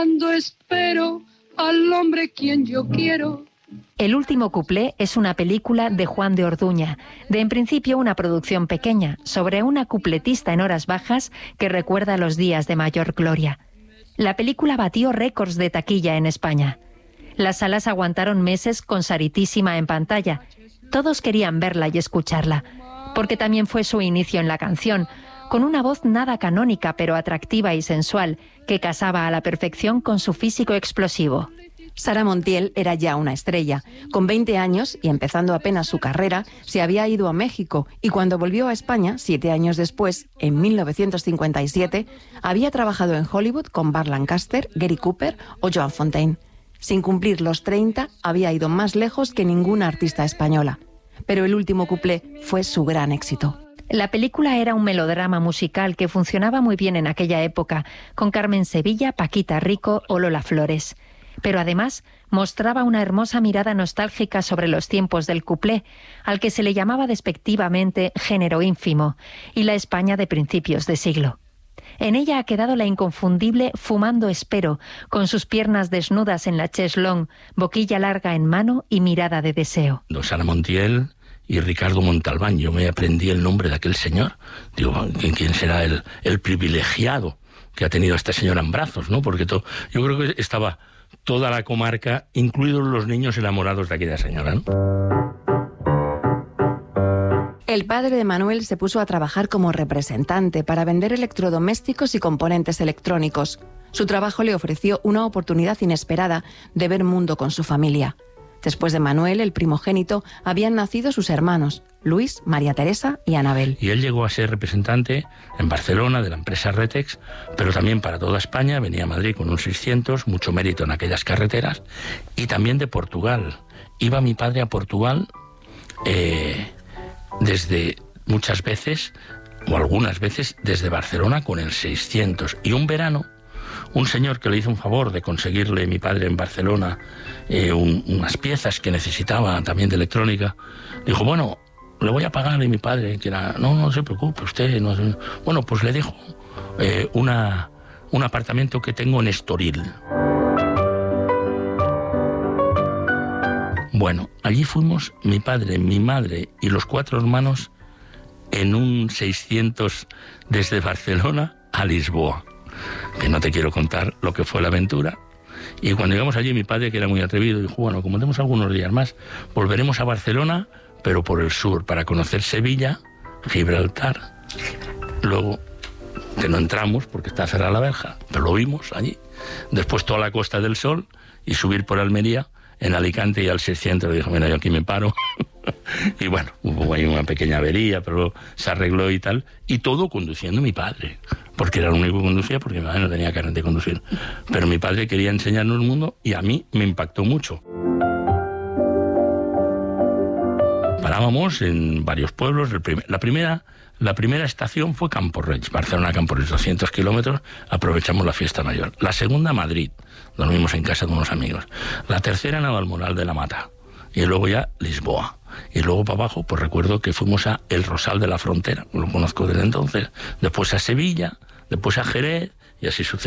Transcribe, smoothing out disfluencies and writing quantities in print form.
Cuando espero al hombre quien yo quiero. El último cuplé es una película de Juan de Orduña, de en principio una producción pequeña, sobre una cupletista en horas bajas que recuerda los días de mayor gloria. La película batió récords de taquilla en España. Las salas aguantaron meses con Saritísima en pantalla. Todos querían verla y escucharla, porque también fue su inicio en la canción, con una voz nada canónica pero atractiva y sensual, que casaba a la perfección con su físico explosivo. Sara Montiel era ya una estrella. Con 20 años, y empezando apenas su carrera, se había ido a México y cuando volvió a España, 7 años después, en 1957, había trabajado en Hollywood con Burt Lancaster, Gary Cooper o Joan Fontaine. Sin cumplir los 30, había ido más lejos que ninguna artista española. Pero el último cuplé fue su gran éxito. La película era un melodrama musical que funcionaba muy bien en aquella época, con Carmen Sevilla, Paquita Rico o Lola Flores. Pero además mostraba una hermosa mirada nostálgica sobre los tiempos del cuplé, al que se le llamaba despectivamente género ínfimo, y la España de principios de siglo. En ella ha quedado la inconfundible Fumando Espero, con sus piernas desnudas en la chaise longue, boquilla larga en mano y mirada de deseo. Sara Montiel y Ricardo Montalbán, yo me aprendí el nombre de aquel señor. Digo, ¿quién será el privilegiado que ha tenido a esta señora en brazos, ¿no? Porque yo creo que estaba toda la comarca, incluidos los niños enamorados de aquella señora, ¿no? El padre de Manuel se puso a trabajar como representante para vender electrodomésticos y componentes electrónicos. Su trabajo le ofreció una oportunidad inesperada de ver mundo con su familia. Después de Manuel, el primogénito, habían nacido sus hermanos, Luis, María Teresa y Anabel. Y él llegó a ser representante en Barcelona de la empresa Retex, pero también para toda España. Venía a Madrid con un 600, mucho mérito en aquellas carreteras, y también de Portugal. Iba mi padre a Portugal desde muchas veces, o algunas veces, desde Barcelona con el 600. Y un verano, un señor que le hizo un favor de conseguirle mi padre en Barcelona unas piezas que necesitaba también de electrónica, dijo, bueno, le voy a pagar. Y mi padre, que era, no se preocupe usted. No se... Bueno, pues le dejo un apartamento que tengo en Estoril. Bueno, allí fuimos mi padre, mi madre y los 4 hermanos en un 600 desde Barcelona a Lisboa. Que no te quiero contar lo que fue la aventura. Y cuando llegamos allí, mi padre, que era muy atrevido, dijo, bueno, como tenemos algunos días más, volveremos a Barcelona, pero por el sur, para conocer Sevilla, Gibraltar. Luego, que no entramos porque está cerrada la verja, pero lo vimos allí. Después toda la Costa del Sol y subir por Almería, en Alicante y al 600. Dijo, mira, yo aquí me paro. Y bueno, hubo ahí una pequeña avería, pero se arregló y tal. Y todo conduciendo mi padre, porque era el único que conducía, porque mi madre no tenía carnet de conducir. Pero mi padre quería enseñarnos el mundo y a mí me impactó mucho. Parábamos en varios pueblos. La primera estación fue Campo Reig, Barcelona Campo Reig, 200 kilómetros. Aprovechamos la fiesta mayor. La segunda, Madrid. Dormimos en casa de unos amigos. La tercera, Navalmoral de la Mata. Y luego ya Lisboa. Y luego para abajo, pues recuerdo que fuimos a El Rosal de la Frontera, lo conozco desde entonces. Después a Sevilla, después a Jerez, y así sucedió.